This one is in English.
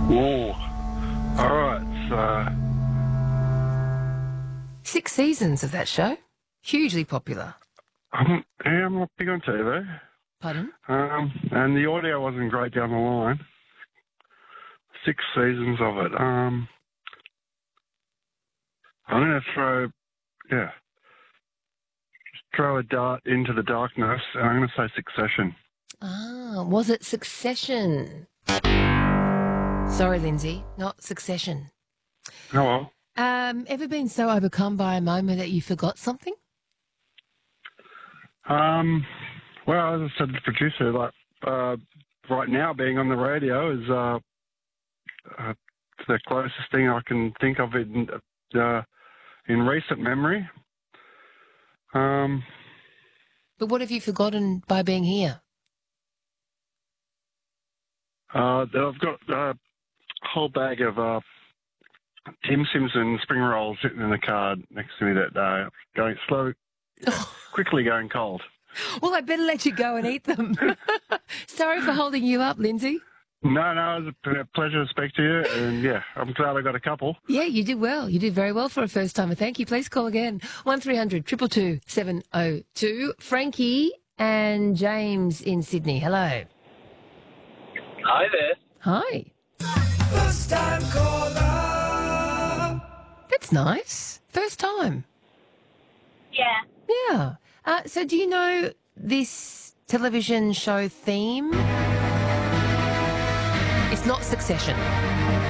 Whoa. All right. 6 seasons of that show. Hugely popular. I'm not big on TV. Pardon? And the audio wasn't great down the line. 6 seasons of it. I'm going to throw a dart into the darkness, and I'm going to say Succession. Ah, was it Succession? Sorry, Lindsay, not Succession. Oh, well. Ever been so overcome by a moment that you forgot something? Well, as I said to the producer, right now being on the radio is the closest thing I can think of in recent memory. But what have you forgotten by being here? I've got a whole bag of Tim Simpson spring rolls sitting in the car next to me that day, quickly going cold. Well, I better let you go and eat them. Sorry for holding you up, Lindsay. No, it was a pleasure to speak to you, and yeah, I'm glad I got a couple. Yeah, you did well. You did very well for a first timer. Thank you. Please call again. 1300 222 702. Frankie and James in Sydney. Hello. Hi there. Hi. First time caller. That's nice. First time. Yeah. Yeah. So do you know this television show theme? It's not Succession.